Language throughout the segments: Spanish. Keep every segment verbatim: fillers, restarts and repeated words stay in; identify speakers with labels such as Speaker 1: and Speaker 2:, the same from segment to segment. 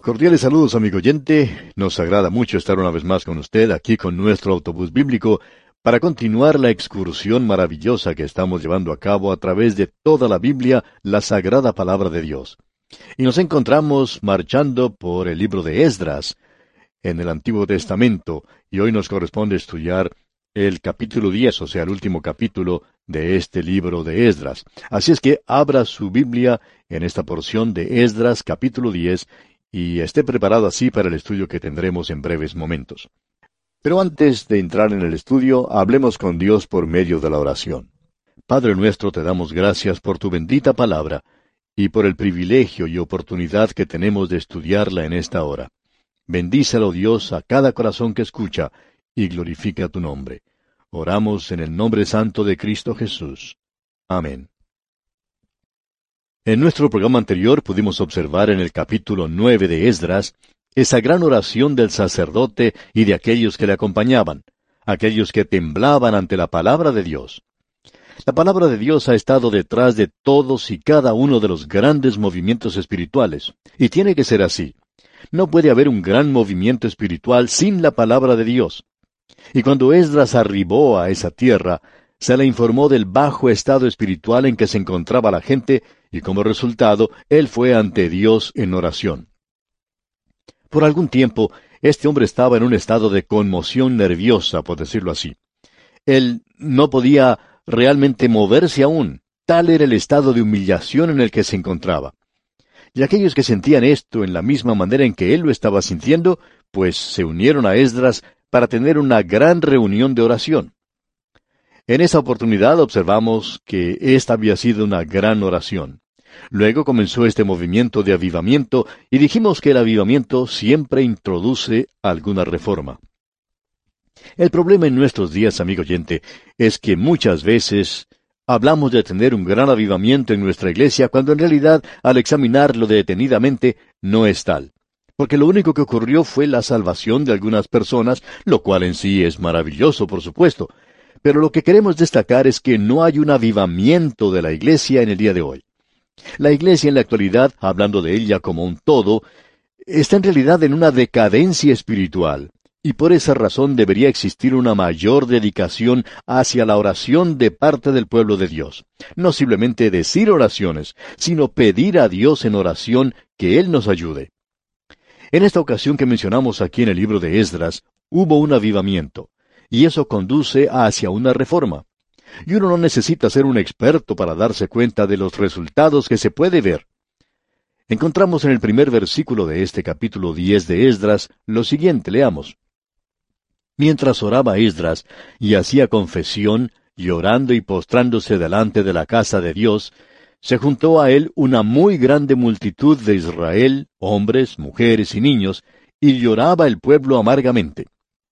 Speaker 1: Cordiales saludos, amigo oyente. Nos agrada mucho estar una vez más con usted aquí con nuestro autobús bíblico para continuar la excursión maravillosa que estamos llevando a cabo a través de toda la Biblia, la sagrada palabra de Dios. Y nos encontramos marchando por el libro de Esdras en el Antiguo Testamento, y hoy nos corresponde estudiar el capítulo diez, o sea, el último capítulo de este libro de Esdras. Así es que abra su Biblia en esta porción de Esdras capítulo diez y esté preparado así para el estudio que tendremos en breves momentos. Pero antes de entrar en el estudio, hablemos con Dios por medio de la oración. Padre nuestro, te damos gracias por tu bendita palabra y por el privilegio y oportunidad que tenemos de estudiarla en esta hora. Bendícelo, Dios, a cada corazón que escucha y glorifica tu nombre. Oramos en el nombre santo de Cristo Jesús. Amén. En nuestro programa anterior pudimos observar en el capítulo nueve de Esdras esa gran oración del sacerdote y de aquellos que le acompañaban, aquellos que temblaban ante la palabra de Dios. La palabra de Dios ha estado detrás de todos y cada uno de los grandes movimientos espirituales, y tiene que ser así. No puede haber un gran movimiento espiritual sin la palabra de Dios. Y cuando Esdras arribó a esa tierra, se le informó del bajo estado espiritual en que se encontraba la gente, y como resultado, él fue ante Dios en oración. Por algún tiempo, este hombre estaba en un estado de conmoción nerviosa, por decirlo así. Él no podía realmente moverse aún, tal era el estado de humillación en el que se encontraba. Y aquellos que sentían esto en la misma manera en que él lo estaba sintiendo, pues se unieron a Esdras para tener una gran reunión de oración. En esa oportunidad observamos que esta había sido una gran oración. Luego comenzó este movimiento de avivamiento, y dijimos que el avivamiento siempre introduce alguna reforma. El problema en nuestros días, amigo oyente, es que muchas veces hablamos de tener un gran avivamiento en nuestra iglesia, cuando en realidad, al examinarlo detenidamente, no es tal. Porque lo único que ocurrió fue la salvación de algunas personas, lo cual en sí es maravilloso, por supuesto. Pero lo que queremos destacar es que no hay un avivamiento de la iglesia en el día de hoy. La iglesia en la actualidad, hablando de ella como un todo, está en realidad en una decadencia espiritual, y por esa razón debería existir una mayor dedicación hacia la oración de parte del pueblo de Dios. No simplemente decir oraciones, sino pedir a Dios en oración que Él nos ayude. En esta ocasión que mencionamos aquí en el libro de Esdras, hubo un avivamiento, y eso conduce hacia una reforma. Y uno no necesita ser un experto para darse cuenta de los resultados que se puede ver. Encontramos en el primer versículo de este capítulo diez de Esdras lo siguiente, leamos. Mientras oraba Esdras y hacía confesión, llorando y postrándose delante de la casa de Dios, se juntó a él una muy grande multitud de Israel, hombres, mujeres y niños, y lloraba el pueblo amargamente.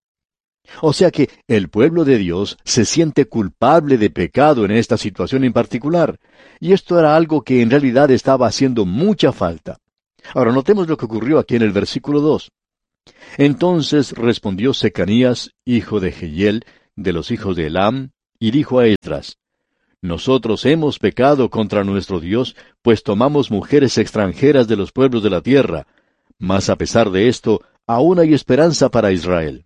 Speaker 1: O sea que el pueblo de Dios se siente culpable de pecado en esta situación en particular, y esto era algo que en realidad estaba haciendo mucha falta. Ahora notemos lo que ocurrió aquí en el versículo dos. Entonces respondió Secanías, hijo de Jehiel, de los hijos de Elam, y dijo a Esdras, Nosotros hemos pecado contra nuestro Dios, pues tomamos mujeres extranjeras de los pueblos de la tierra, mas a pesar de esto, aún hay esperanza para Israel.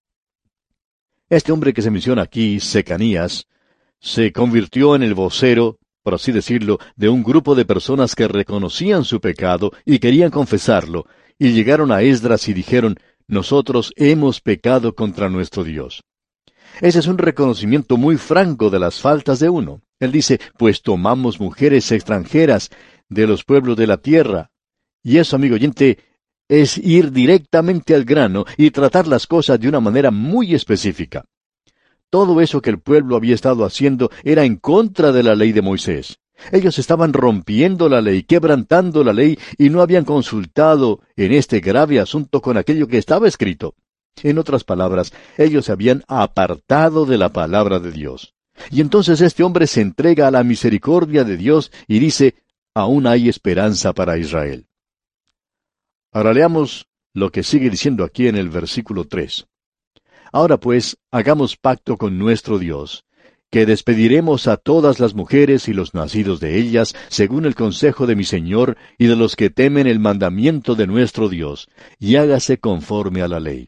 Speaker 1: Este hombre que se menciona aquí, Secanías, se convirtió en el vocero, por así decirlo, de un grupo de personas que reconocían su pecado y querían confesarlo, y llegaron a Esdras y dijeron, Nosotros hemos pecado contra nuestro Dios. Ese es un reconocimiento muy franco de las faltas de uno. Él dice, pues tomamos mujeres extranjeras de los pueblos de la tierra. Y eso, amigo oyente, es ir directamente al grano y tratar las cosas de una manera muy específica. Todo eso que el pueblo había estado haciendo era en contra de la ley de Moisés. Ellos estaban rompiendo la ley, quebrantando la ley, y no habían consultado en este grave asunto con aquello que estaba escrito. En otras palabras, ellos se habían apartado de la palabra de Dios. Y entonces este hombre se entrega a la misericordia de Dios y dice, aún hay esperanza para Israel. Ahora leamos lo que sigue diciendo aquí en el versículo tres. Ahora pues, hagamos pacto con nuestro Dios, que despediremos a todas las mujeres y los nacidos de ellas, según el consejo de mi Señor y de los que temen el mandamiento de nuestro Dios, y hágase conforme a la ley.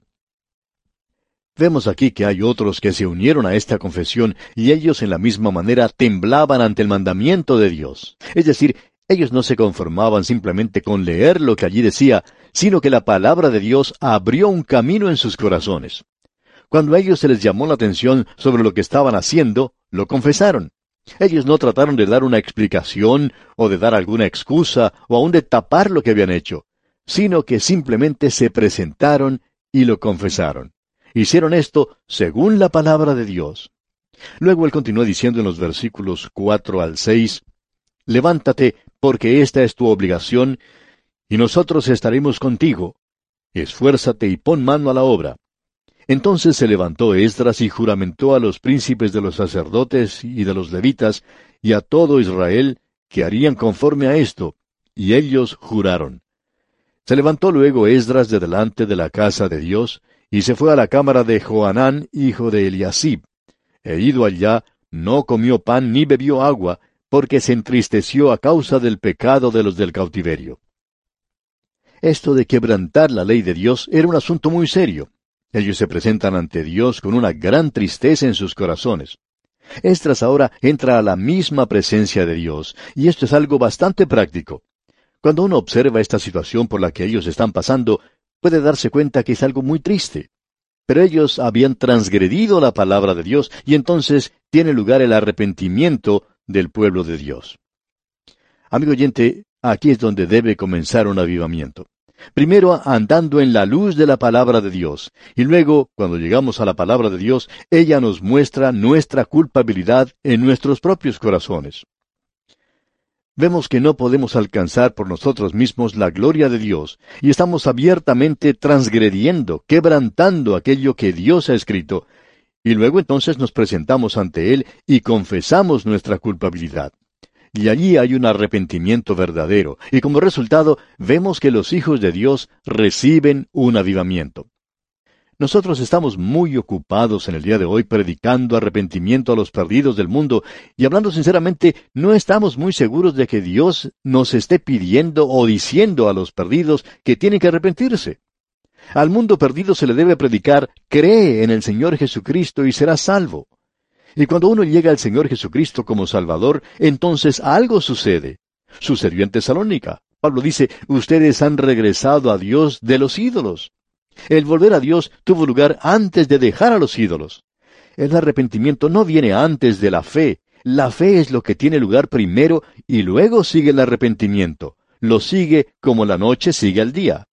Speaker 1: Vemos aquí que hay otros que se unieron a esta confesión, y ellos en la misma manera temblaban ante el mandamiento de Dios. Es decir, ellos no se conformaban simplemente con leer lo que allí decía, sino que la palabra de Dios abrió un camino en sus corazones. Cuando a ellos se les llamó la atención sobre lo que estaban haciendo, lo confesaron. Ellos no trataron de dar una explicación, o de dar alguna excusa, o aun de tapar lo que habían hecho, sino que simplemente se presentaron y lo confesaron. Hicieron esto según la palabra de Dios. Luego él continuó diciendo en los versículos cuatro al seis, «Levántate, porque esta es tu obligación, y nosotros estaremos contigo. Esfuérzate y pon mano a la obra». Entonces se levantó Esdras y juramentó a los príncipes de los sacerdotes y de los levitas, y a todo Israel, que harían conforme a esto, y ellos juraron. Se levantó luego Esdras de delante de la casa de Dios, y se fue a la cámara de Johanán, hijo de Eliasib. E ido allá, no comió pan ni bebió agua, porque se entristeció a causa del pecado de los del cautiverio. Esto de quebrantar la ley de Dios era un asunto muy serio. Ellos se presentan ante Dios con una gran tristeza en sus corazones. Esdras ahora entra a la misma presencia de Dios, y esto es algo bastante práctico. Cuando uno observa esta situación por la que ellos están pasando, puede darse cuenta que es algo muy triste. Pero ellos habían transgredido la palabra de Dios, y entonces tiene lugar el arrepentimiento del pueblo de Dios. Amigo oyente, aquí es donde debe comenzar un avivamiento. Primero andando en la luz de la palabra de Dios, y luego, cuando llegamos a la palabra de Dios, ella nos muestra nuestra culpabilidad en nuestros propios corazones. Vemos que no podemos alcanzar por nosotros mismos la gloria de Dios, y estamos abiertamente transgrediendo, quebrantando aquello que Dios ha escrito, y luego entonces nos presentamos ante Él y confesamos nuestra culpabilidad. Y allí hay un arrepentimiento verdadero, y como resultado vemos que los hijos de Dios reciben un avivamiento. Nosotros estamos muy ocupados en el día de hoy predicando arrepentimiento a los perdidos del mundo, y hablando sinceramente, no estamos muy seguros de que Dios nos esté pidiendo o diciendo a los perdidos que tienen que arrepentirse. Al mundo perdido se le debe predicar, cree en el Señor Jesucristo y serás salvo. Y cuando uno llega al Señor Jesucristo como Salvador, entonces algo sucede. Sucedió en Tesalónica. Pablo dice, ustedes han regresado a Dios de los ídolos. El volver a Dios tuvo lugar antes de dejar a los ídolos. El arrepentimiento no viene antes de la fe. La fe es lo que tiene lugar primero y luego sigue el arrepentimiento. Lo sigue como la noche sigue al día.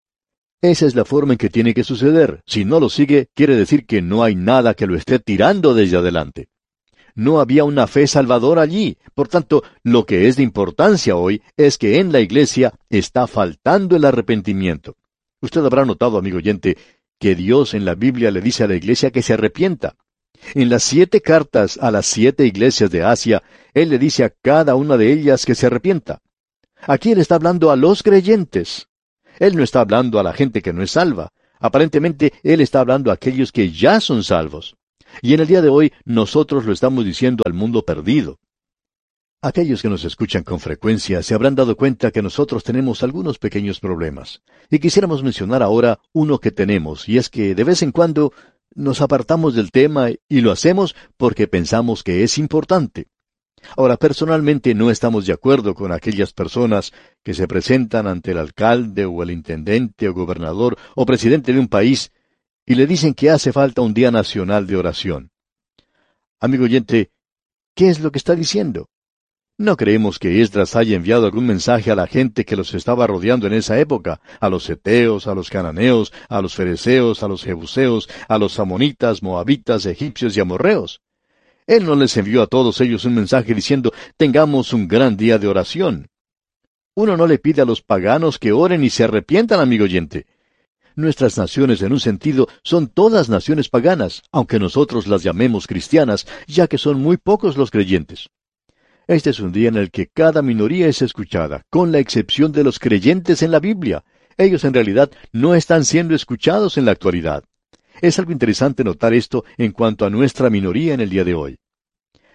Speaker 1: Esa es la forma en que tiene que suceder. Si no lo sigue, quiere decir que no hay nada que lo esté tirando desde adelante. No había una fe salvadora allí. Por tanto, lo que es de importancia hoy es que en la iglesia está faltando el arrepentimiento. Usted habrá notado, amigo oyente, que Dios en la Biblia le dice a la iglesia que se arrepienta. En las siete cartas a las siete iglesias de Asia, Él le dice a cada una de ellas que se arrepienta. Aquí Él está hablando a los creyentes. Él no está hablando a la gente que no es salva. Aparentemente, Él está hablando a aquellos que ya son salvos. Y en el día de hoy, nosotros lo estamos diciendo al mundo perdido. Aquellos que nos escuchan con frecuencia se habrán dado cuenta que nosotros tenemos algunos pequeños problemas. Y quisiéramos mencionar ahora uno que tenemos, y es que de vez en cuando nos apartamos del tema y lo hacemos porque pensamos que es importante. Ahora, personalmente no estamos de acuerdo con aquellas personas que se presentan ante el alcalde o el intendente o gobernador o presidente de un país y le dicen que hace falta un día nacional de oración. Amigo oyente, ¿qué es lo que está diciendo? No creemos que Esdras haya enviado algún mensaje a la gente que los estaba rodeando en esa época, a los heteos, a los cananeos, a los fereceos, a los jebuseos, a los amonitas, moabitas, egipcios y amorreos. Él no les envió a todos ellos un mensaje diciendo, tengamos un gran día de oración. Uno no le pide a los paganos que oren y se arrepientan, amigo oyente. Nuestras naciones, en un sentido, son todas naciones paganas, aunque nosotros las llamemos cristianas, ya que son muy pocos los creyentes. Este es un día en el que cada minoría es escuchada, con la excepción de los creyentes en la Biblia. Ellos en realidad no están siendo escuchados en la actualidad. Es algo interesante notar esto en cuanto a nuestra minoría en el día de hoy.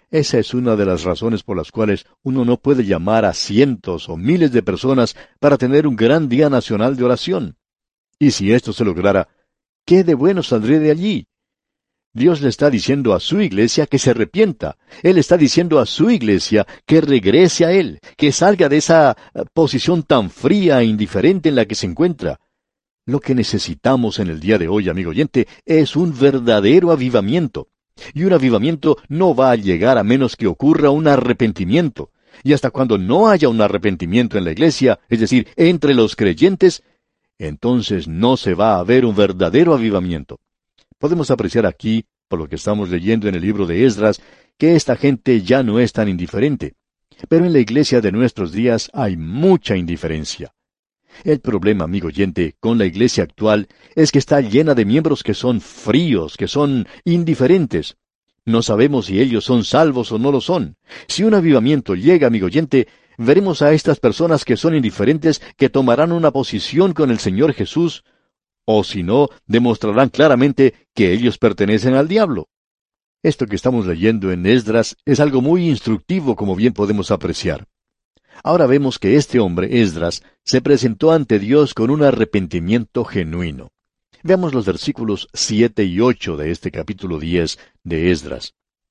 Speaker 1: Esa es una de las razones por las cuales uno no puede llamar a cientos o miles de personas para tener un gran día nacional de oración. Y si esto se lograra, ¿qué de bueno saldría de allí? Dios le está diciendo a su iglesia que se arrepienta. Él está diciendo a su iglesia que regrese a Él, que salga de esa eh, posición tan fría e indiferente en la que se encuentra. Lo que necesitamos en el día de hoy, amigo oyente, es un verdadero avivamiento. Y un avivamiento no va a llegar a menos que ocurra un arrepentimiento. Y hasta cuando no haya un arrepentimiento en la iglesia, es decir, entre los creyentes, entonces no se va a ver un verdadero avivamiento. Podemos apreciar aquí, por lo que estamos leyendo en el libro de Esdras, que esta gente ya no es tan indiferente. Pero en la iglesia de nuestros días hay mucha indiferencia. El problema, amigo oyente, con la iglesia actual es que está llena de miembros que son fríos, que son indiferentes. No sabemos si ellos son salvos o no lo son. Si un avivamiento llega, amigo oyente, veremos a estas personas que son indiferentes que tomarán una posición con el Señor Jesús, o si no, demostrarán claramente que ellos pertenecen al diablo. Esto que estamos leyendo en Esdras es algo muy instructivo, como bien podemos apreciar. Ahora vemos que este hombre, Esdras, se presentó ante Dios con un arrepentimiento genuino. Veamos los versículos siete y ocho de este capítulo diez de Esdras.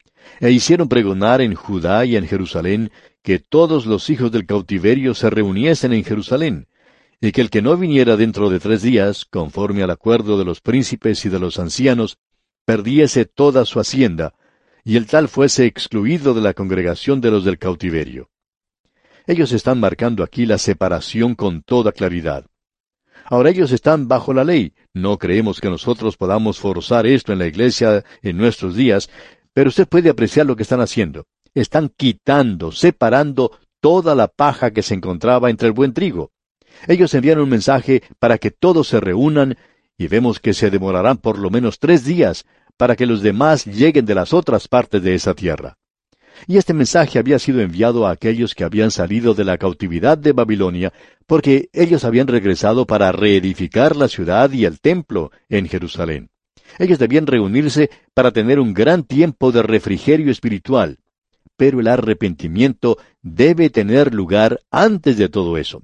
Speaker 1: E hicieron pregonar en Judá y en Jerusalén que todos los hijos del cautiverio se reuniesen en Jerusalén, y que el que no viniera dentro de tres días, conforme al acuerdo de los príncipes y de los ancianos, perdiese toda su hacienda, y el tal fuese excluido de la congregación de los del cautiverio. Ellos están marcando aquí la separación con toda claridad. Ahora ellos están bajo la ley. No creemos que nosotros podamos forzar esto en la iglesia en nuestros días, pero usted puede apreciar lo que están haciendo. Están quitando, separando toda la paja que se encontraba entre el buen trigo. Ellos envían un mensaje para que todos se reúnan, y vemos que se demorarán por lo menos tres días para que los demás lleguen de las otras partes de esa tierra. Y este mensaje había sido enviado a aquellos que habían salido de la cautividad de Babilonia, porque ellos habían regresado para reedificar la ciudad y el templo en Jerusalén. Ellos debían reunirse para tener un gran tiempo de refrigerio espiritual. Pero el arrepentimiento debe tener lugar antes de todo eso.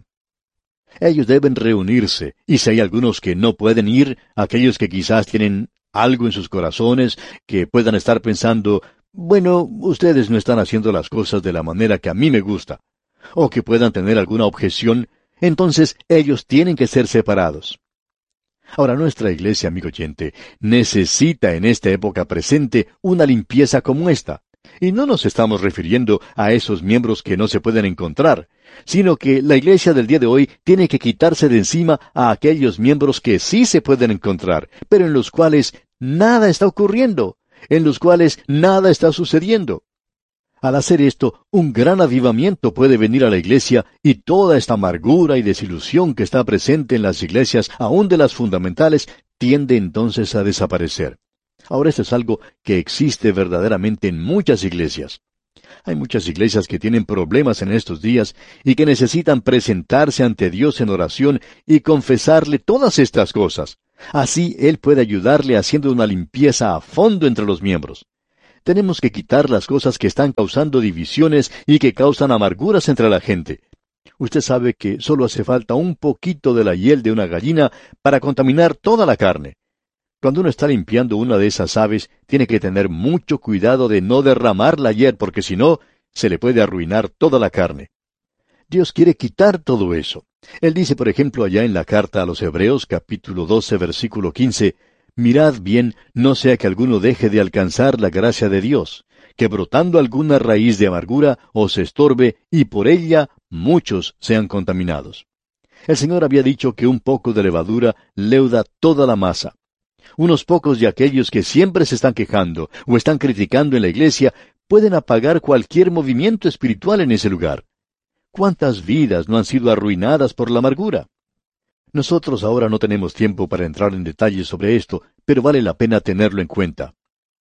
Speaker 1: Ellos deben reunirse, y si hay algunos que no pueden ir, aquellos que quizás tienen algo en sus corazones, que puedan estar pensando, bueno, ustedes no están haciendo las cosas de la manera que a mí me gusta, o que puedan tener alguna objeción, entonces ellos tienen que ser separados. Ahora, nuestra iglesia, amigo oyente, necesita en esta época presente una limpieza como esta. Y no nos estamos refiriendo a esos miembros que no se pueden encontrar, sino que la iglesia del día de hoy tiene que quitarse de encima a aquellos miembros que sí se pueden encontrar, pero en los cuales nada está ocurriendo, en los cuales nada está sucediendo. Al hacer esto, un gran avivamiento puede venir a la iglesia y toda esta amargura y desilusión que está presente en las iglesias, aun de las fundamentales, tiende entonces a desaparecer. Ahora esto es algo que existe verdaderamente en muchas iglesias. Hay muchas iglesias que tienen problemas en estos días y que necesitan presentarse ante Dios en oración y confesarle todas estas cosas. Así Él puede ayudarle haciendo una limpieza a fondo entre los miembros. Tenemos que quitar las cosas que están causando divisiones y que causan amarguras entre la gente. Usted sabe que solo hace falta un poquito de la hiel de una gallina para contaminar toda la carne. Cuando uno está limpiando una de esas aves, tiene que tener mucho cuidado de no derramar la hiel, porque si no, se le puede arruinar toda la carne. Dios quiere quitar todo eso. Él dice, por ejemplo, allá en la carta a los Hebreos, capítulo doce, versículo quince, «Mirad bien, no sea que alguno deje de alcanzar la gracia de Dios, que brotando alguna raíz de amargura os estorbe, y por ella muchos sean contaminados». El Señor había dicho que un poco de levadura leuda toda la masa. Unos pocos de aquellos que siempre se están quejando o están criticando en la iglesia pueden apagar cualquier movimiento espiritual en ese lugar. ¿Cuántas vidas no han sido arruinadas por la amargura? Nosotros ahora no tenemos tiempo para entrar en detalles sobre esto, pero vale la pena tenerlo en cuenta.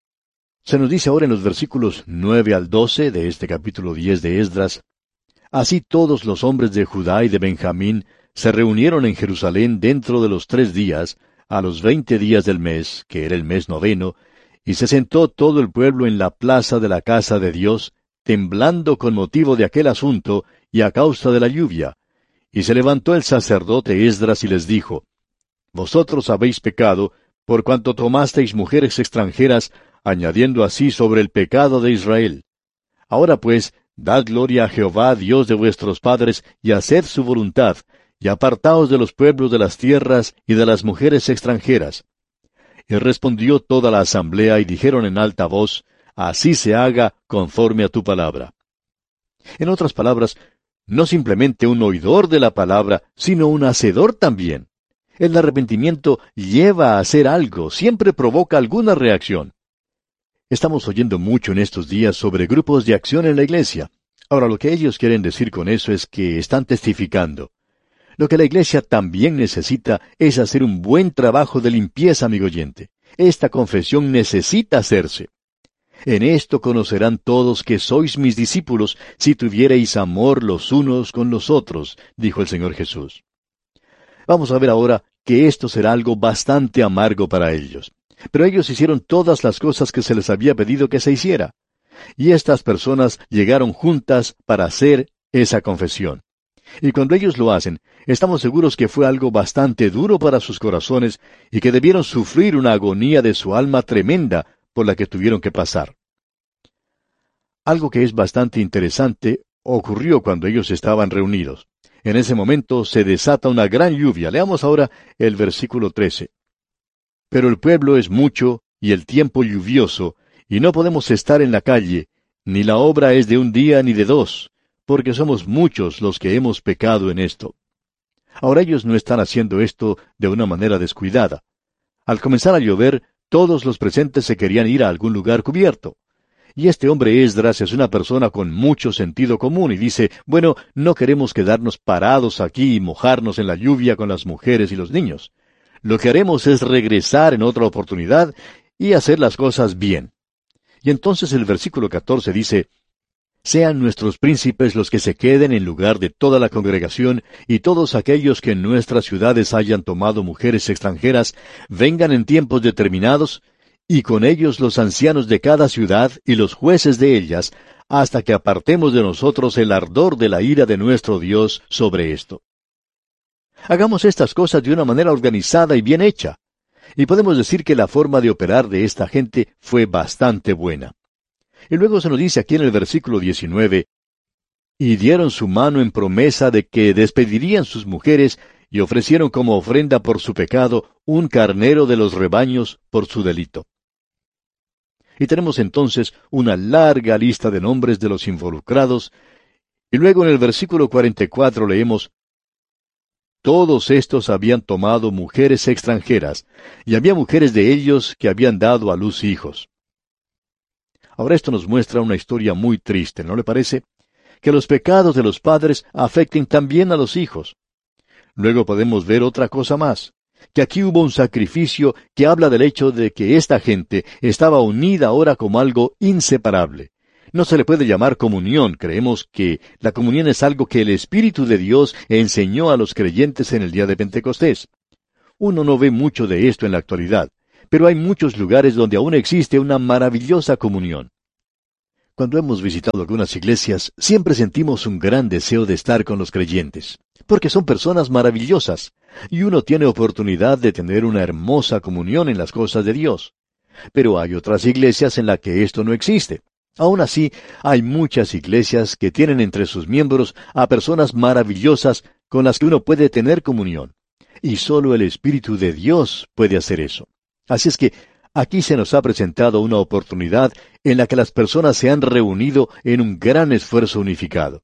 Speaker 1: Se nos dice ahora en los versículos nueve al doce de este capítulo diez de Esdras, «Así todos los hombres de Judá y de Benjamín se reunieron en Jerusalén dentro de los tres días, a los veinte días del mes, que era el mes noveno, Y se sentó todo el pueblo en la plaza de la casa de Dios, temblando con motivo de aquel asunto y a causa de la lluvia. Y se levantó el sacerdote Esdras y les dijo, Vosotros habéis pecado, por cuanto tomasteis mujeres extranjeras, añadiendo así sobre el pecado de Israel. Ahora pues, dad gloria a Jehová, Dios de vuestros padres, y haced su voluntad, y apartaos de los pueblos de las tierras y de las mujeres extranjeras. Y respondió toda la asamblea y dijeron en alta voz, Así se haga conforme a tu palabra. En otras palabras, no simplemente un oidor de la palabra, sino un hacedor también. El arrepentimiento lleva a hacer algo, siempre provoca alguna reacción. Estamos oyendo mucho en estos días sobre grupos de acción en la iglesia. Ahora, lo que ellos quieren decir con eso es que están testificando. Lo que la iglesia también necesita es hacer un buen trabajo de limpieza, amigo oyente. Esta confesión necesita hacerse. En esto conocerán todos que sois mis discípulos, si tuviereis amor los unos con los otros, dijo el Señor Jesús. Vamos a ver ahora que esto será algo bastante amargo para ellos. Pero ellos hicieron todas las cosas que se les había pedido que se hiciera. Y estas personas llegaron juntas para hacer esa confesión. Y cuando ellos lo hacen, estamos seguros que fue algo bastante duro para sus corazones y que debieron sufrir una agonía de su alma tremenda por la que tuvieron que pasar. Algo que es bastante interesante ocurrió cuando ellos estaban reunidos. En ese momento se desata una gran lluvia. Leamos ahora el versículo trece. Pero el pueblo es mucho y el tiempo lluvioso, y no podemos estar en la calle, ni la obra es de un día ni de dos, porque somos muchos los que hemos pecado en esto. Ahora ellos no están haciendo esto de una manera descuidada. Al comenzar a llover, todos los presentes se querían ir a algún lugar cubierto. Y este hombre Esdras es una persona con mucho sentido común y dice, bueno, no queremos quedarnos parados aquí y mojarnos en la lluvia con las mujeres y los niños. Lo que haremos es regresar en otra oportunidad y hacer las cosas bien. Y entonces el versículo catorce dice, Sean nuestros príncipes los que se queden en lugar de toda la congregación, y todos aquellos que en nuestras ciudades hayan tomado mujeres extranjeras, vengan en tiempos determinados, y con ellos los ancianos de cada ciudad y los jueces de ellas, hasta que apartemos de nosotros el ardor de la ira de nuestro Dios sobre esto. Hagamos estas cosas de una manera organizada y bien hecha. Y podemos decir que la forma de operar de esta gente fue bastante buena. Y luego se nos dice aquí en el versículo diecinueve, y dieron su mano en promesa de que despedirían sus mujeres, y ofrecieron como ofrenda por su pecado un carnero de los rebaños por su delito. Y tenemos entonces una larga lista de nombres de los involucrados, y luego en el versículo cuarenta y cuatro leemos, Todos estos habían tomado mujeres extranjeras, y había mujeres de ellos que habían dado a luz hijos. Ahora esto nos muestra una historia muy triste, ¿no le parece? Que los pecados de los padres afecten también a los hijos. Luego podemos ver otra cosa más, que aquí hubo un sacrificio que habla del hecho de que esta gente estaba unida ahora como algo inseparable. No se le puede llamar comunión, creemos que la comunión es algo que el Espíritu de Dios enseñó a los creyentes en el día de Pentecostés. Uno no ve mucho de esto en la actualidad, pero hay muchos lugares donde aún existe una maravillosa comunión. Cuando hemos visitado algunas iglesias, siempre sentimos un gran deseo de estar con los creyentes, porque son personas maravillosas, y uno tiene oportunidad de tener una hermosa comunión en las cosas de Dios. Pero hay otras iglesias en las que esto no existe. Aún así, hay muchas iglesias que tienen entre sus miembros a personas maravillosas con las que uno puede tener comunión. Y solo el Espíritu de Dios puede hacer eso. Así es que aquí se nos ha presentado una oportunidad en la que las personas se han reunido en un gran esfuerzo unificado.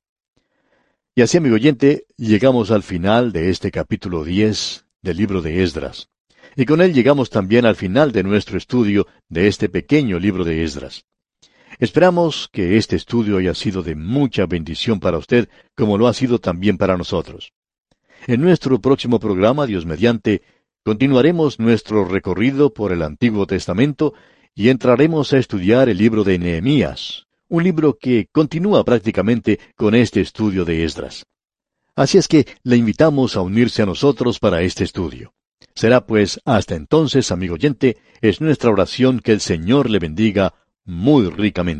Speaker 1: Y así, amigo oyente, llegamos al final de este capítulo diez del libro de Esdras. Y con él llegamos también al final de nuestro estudio de este pequeño libro de Esdras. Esperamos que este estudio haya sido de mucha bendición para usted, como lo ha sido también para nosotros. En nuestro próximo programa, Dios mediante, continuaremos nuestro recorrido por el Antiguo Testamento y entraremos a estudiar el libro de Nehemías, un libro que continúa prácticamente con este estudio de Esdras. Así es que le invitamos a unirse a nosotros para este estudio. Será pues hasta entonces, amigo oyente, es nuestra oración que el Señor le bendiga muy ricamente.